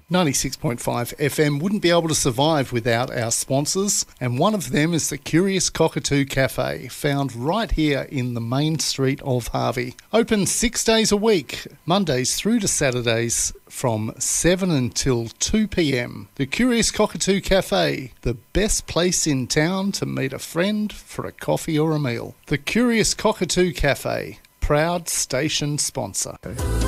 96.5 FM wouldn't be able to survive without our sponsors, and one of them is the Curious Cockatoo Cafe, found right here in the main street of Harvey. Open 6 days a week, Mondays through to Saturdays from 7 until 2 p.m. The Curious Cockatoo Cafe, the best place in town to meet a friend for a coffee or a meal. The Curious Cockatoo Cafe, proud station sponsor.